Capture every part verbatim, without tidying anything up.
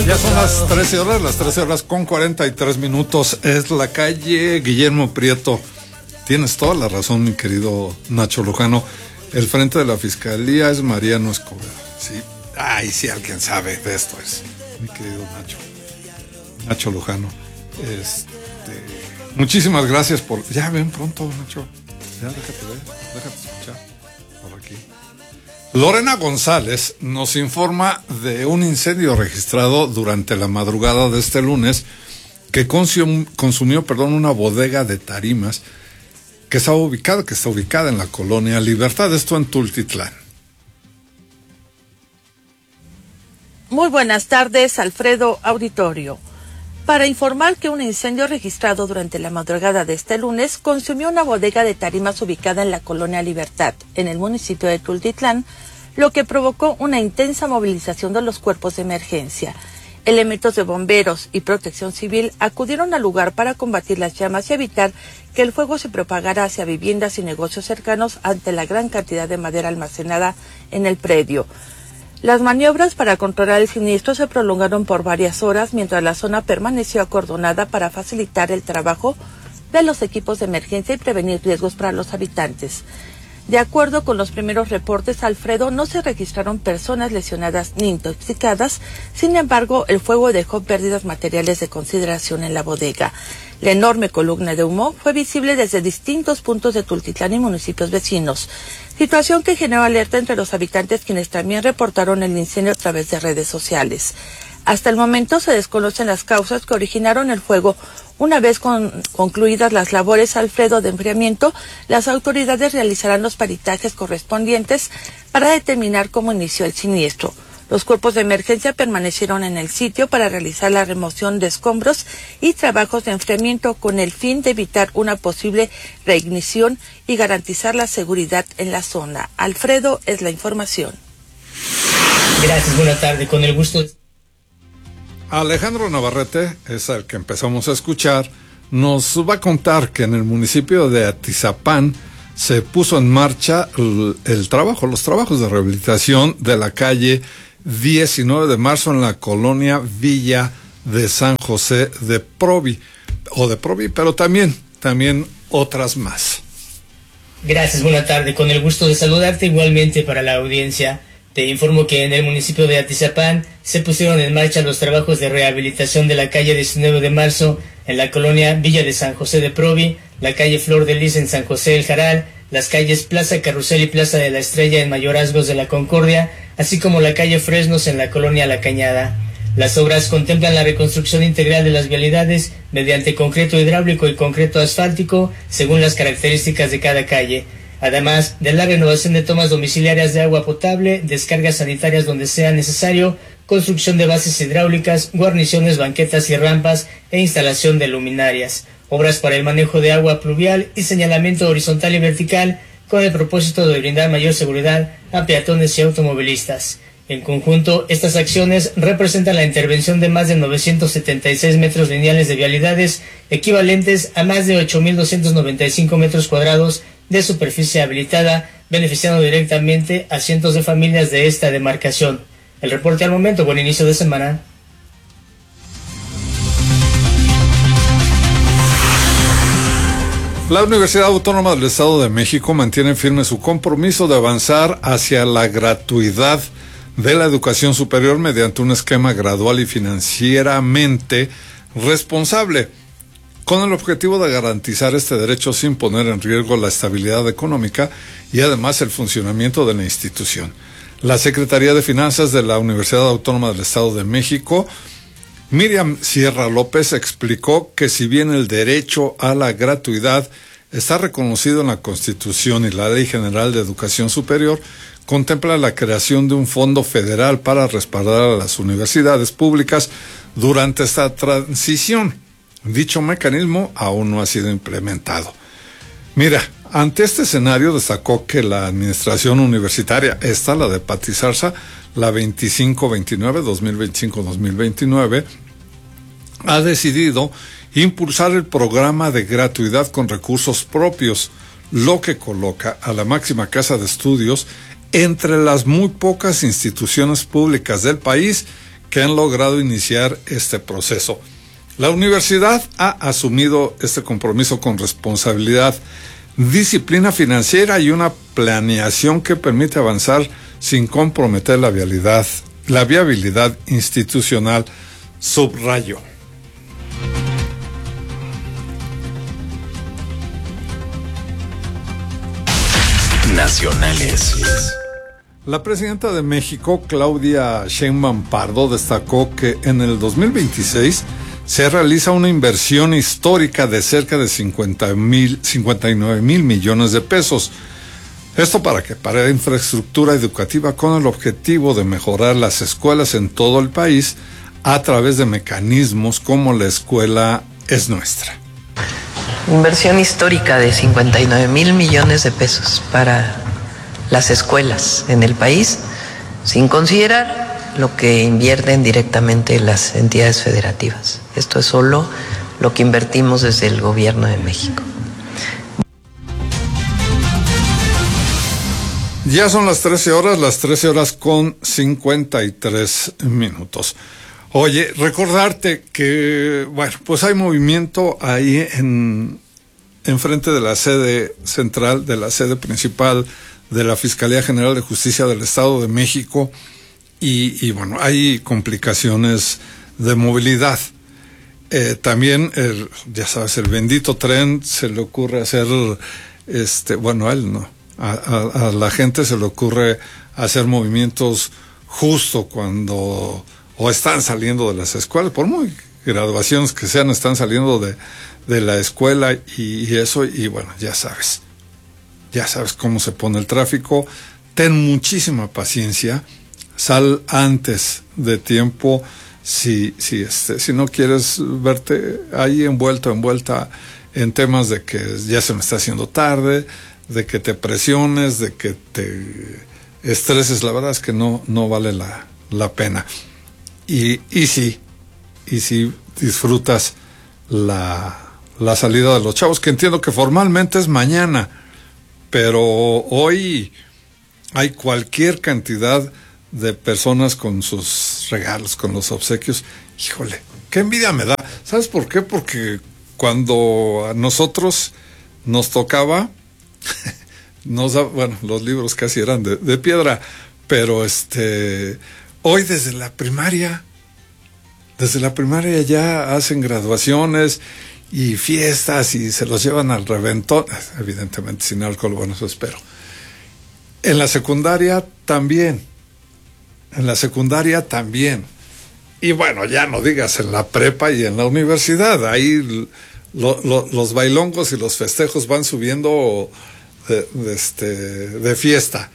Ya son las trece horas, las trece horas con cuarenta y tres minutos. Es la calle Guillermo Prieto. Tienes toda la razón, mi querido Nacho Lujano. El frente de la fiscalía es Mariano Escobedo. Sí. Ay, si alguien sabe de esto es mi querido Nacho. Nacho Lujano. Este, muchísimas gracias por. Ya ven pronto, Nacho. Ya déjate ver, déjate escuchar por aquí. Lorena González nos informa de un incendio registrado durante la madrugada de este lunes que consum, consumió, perdón, una bodega de tarimas que está ubicada, que está ubicada en la colonia Libertad, esto en Tultitlán. Muy buenas tardes, Alfredo Auditorio. Para informar que un incendio registrado durante la madrugada de este lunes consumió una bodega de tarimas ubicada en la colonia Libertad, en el municipio de Tultitlán, lo que provocó una intensa movilización de los cuerpos de emergencia. Elementos de bomberos y protección civil acudieron al lugar para combatir las llamas y evitar que el fuego se propagara hacia viviendas y negocios cercanos ante la gran cantidad de madera almacenada en el predio. Las maniobras para controlar el siniestro se prolongaron por varias horas mientras la zona permaneció acordonada para facilitar el trabajo de los equipos de emergencia y prevenir riesgos para los habitantes. De acuerdo con los primeros reportes, Alfredo, no se registraron personas lesionadas ni intoxicadas. Sin embargo, el fuego dejó pérdidas materiales de consideración en la bodega. La enorme columna de humo fue visible desde distintos puntos de Tultitlán y municipios vecinos, situación que generó alerta entre los habitantes, quienes también reportaron el incendio a través de redes sociales. Hasta el momento se desconocen las causas que originaron el fuego. Una vez con, concluidas las labores, Alfredo, de enfriamiento, las autoridades realizarán los peritajes correspondientes para determinar cómo inició el siniestro. Los cuerpos de emergencia permanecieron en el sitio para realizar la remoción de escombros y trabajos de enfriamiento con el fin de evitar una posible reignición y garantizar la seguridad en la zona. Alfredo, es la información. Gracias, buena tarde, con el gusto. Alejandro Navarrete, es el que empezamos a escuchar, nos va a contar que en el municipio de Atizapán se puso en marcha el, el trabajo, los trabajos de rehabilitación de la calle diecinueve de marzo en la colonia Villa de San José de Provi, o de Provi, pero también, también otras más. Gracias, buena tarde, con el gusto de saludarte igualmente para la audiencia. Te informo que en el municipio de Atizapán se pusieron en marcha los trabajos de rehabilitación de la calle diecinueve de marzo en la colonia Villa de San José de Provi, la calle Flor de Lis en San José del Jaral, las calles Plaza Carrusel y Plaza de la Estrella en Mayorazgos de la Concordia, así como la calle Fresnos en la colonia La Cañada. Las obras contemplan la reconstrucción integral de las vialidades mediante concreto hidráulico y concreto asfáltico según las características de cada calle, además de la renovación de tomas domiciliarias de agua potable, descargas sanitarias donde sea necesario, construcción de bases hidráulicas, guarniciones, banquetas y rampas e instalación de luminarias, obras para el manejo de agua pluvial y señalamiento horizontal y vertical con el propósito de brindar mayor seguridad a peatones y automovilistas. En conjunto, estas acciones representan la intervención de más de novecientos setenta y seis metros lineales de vialidades, equivalentes a más de ocho mil doscientos noventa y cinco metros cuadrados de superficie habilitada, beneficiando directamente a cientos de familias de esta demarcación. El reporte al momento, buen inicio de semana. La Universidad Autónoma del Estado de México mantiene firme su compromiso de avanzar hacia la gratuidad de la educación superior mediante un esquema gradual y financieramente responsable, con el objetivo de garantizar este derecho sin poner en riesgo la estabilidad económica y además el funcionamiento de la institución. La Secretaría de Finanzas de la Universidad Autónoma del Estado de México, Miriam Sierra López, explicó que si bien el derecho a la gratuidad está reconocido en la Constitución y la Ley General de Educación Superior, contempla la creación de un fondo federal para respaldar a las universidades públicas durante esta transición. Dicho mecanismo aún no ha sido implementado. Mira, ante este escenario destacó que la administración universitaria, esta, la de Pati Zarza, la veinticinco veintinueve, dos mil veinticinco dos mil veintinueve, ha decidido impulsar el programa de gratuidad con recursos propios, lo que coloca a la máxima casa de estudios entre las muy pocas instituciones públicas del país que han logrado iniciar este proceso. La universidad ha asumido este compromiso con responsabilidad, disciplina financiera y una planeación que permite avanzar sin comprometer la viabilidad, la viabilidad institucional, subrayo. Nacionales. La presidenta de México, Claudia Sheinbaum Pardo, destacó que en el dos mil veintiséis se realiza una inversión histórica de cerca de cincuenta mil, cincuenta y nueve mil millones de pesos. Esto para que para la infraestructura educativa con el objetivo de mejorar las escuelas en todo el país a través de mecanismos como la Escuela es Nuestra. Inversión histórica de cincuenta y nueve mil millones de pesos para las escuelas en el país, sin considerar lo que invierten directamente las entidades federativas. Esto es solo lo que invertimos desde el Gobierno de México. Ya son las trece horas, las trece horas con cincuenta y tres minutos. Oye, recordarte que, bueno, pues hay movimiento ahí en, en frente de la sede central, de la sede principal de la Fiscalía General de Justicia del Estado de México, y, y bueno, hay complicaciones de movilidad. Eh, también, el, ya sabes, el bendito tren se le ocurre hacer, este, bueno, a él no, a, a, a la gente se le ocurre hacer movimientos justo cuando o están saliendo de las escuelas, por muy graduaciones que sean, están saliendo de, de la escuela y, y eso, y bueno, ya sabes, ya sabes cómo se pone el tráfico. Ten muchísima paciencia, sal antes de tiempo si, si, este, si no quieres verte ahí envuelto, envuelta en temas de que ya se me está haciendo tarde, de que te presiones, de que te estreses. La verdad es que no, no vale la, la pena. Y, y sí, y sí disfrutas la, la salida de los chavos, que entiendo que formalmente es mañana, pero hoy hay cualquier cantidad de personas con sus regalos, con los obsequios. Híjole, qué envidia me da. ¿Sabes por qué? Porque cuando a nosotros nos tocaba, nos da, bueno, los libros casi eran de, de piedra, pero este... Hoy desde la primaria, desde la primaria ya hacen graduaciones y fiestas y se los llevan al reventón, evidentemente sin alcohol, bueno, eso espero. En la secundaria también, en la secundaria también. Y bueno, ya no digas en la prepa y en la universidad, ahí lo, lo, los bailongos y los festejos van subiendo de, de, este, de fiesta.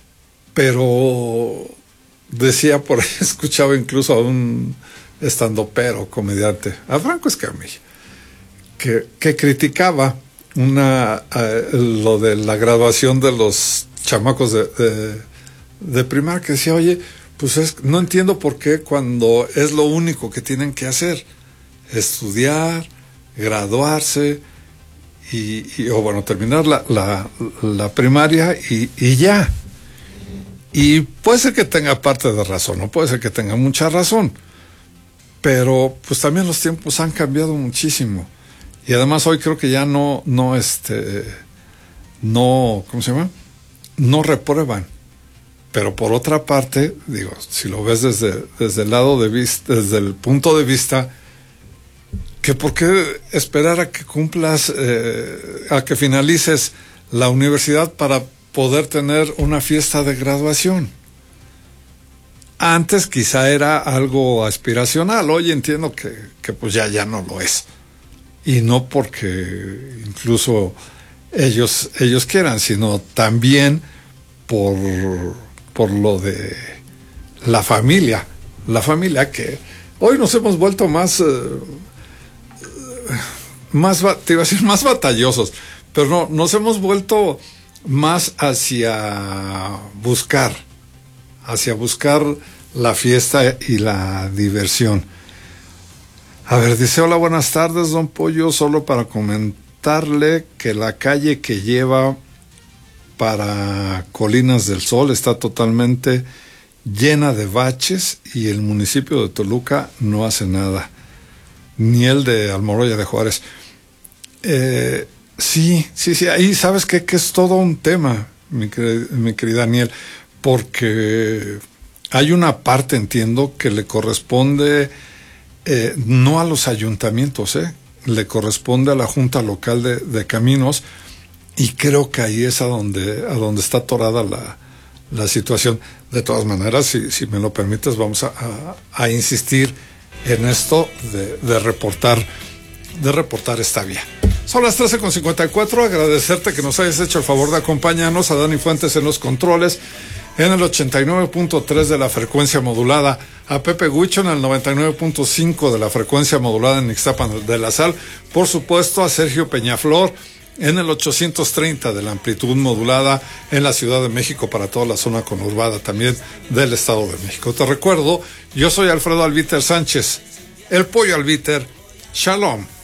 Pero... decía por ahí, escuchaba incluso a un estandopero, comediante, a Franco Escamilla, que, que criticaba una uh, lo de la graduación de los chamacos de, de, de primaria, que decía, oye, pues es, no entiendo por qué cuando es lo único que tienen que hacer, estudiar, graduarse, y, y o bueno, terminar la, la, la primaria y, y ya. Y puede ser que tenga parte de razón, o puede ser que tenga mucha razón, pero pues también los tiempos han cambiado muchísimo. Y además hoy creo que ya no, no, este, no, ¿cómo se llama? No reprueban. Pero por otra parte, digo, si lo ves desde, desde el lado de vista, desde el punto de vista, que por qué esperar a que cumplas, eh, a que finalices la universidad para poder tener una fiesta de graduación. Antes quizá era algo aspiracional, hoy entiendo que, que pues ya, ya no lo es. Y no porque incluso ellos, ellos quieran, sino también por, por lo de la familia. La familia que hoy nos hemos vuelto más, eh, más, te iba a decir, más batallosos, pero no, nos hemos vuelto más hacia buscar, hacia buscar la fiesta y la diversión. A ver, dice, hola, buenas tardes, don Pollo, solo para comentarle que la calle que lleva para Colinas del Sol está totalmente llena de baches y el municipio de Toluca no hace nada, ni el de Almoloya de Juárez. Eh, sí, sí, sí, ahí sabes que, que es todo un tema, mi, mi querida Daniel, porque hay una parte, entiendo, que le corresponde eh, no a los ayuntamientos, eh, le corresponde a la Junta Local de, de Caminos, y creo que ahí es a donde, a donde está atorada la, la situación. De todas maneras, si, si me lo permites, vamos a, a, a insistir en esto de, de reportar, de reportar esta vía. Son las trece con cincuenta y cuatro, agradecerte que nos hayas hecho el favor de acompañarnos, a Dani Fuentes en los controles, en el ochenta y nueve punto tres de la frecuencia modulada, a Pepe Huicho en el noventa y nueve punto cinco de la frecuencia modulada en Ixtapan de la Sal, por supuesto a Sergio Peñaflor en el ochocientos treinta de la amplitud modulada en la Ciudad de México para toda la zona conurbada también del Estado de México. Te recuerdo, yo soy Alfredo Albiter Sánchez, el Pollo Albiter. Shalom.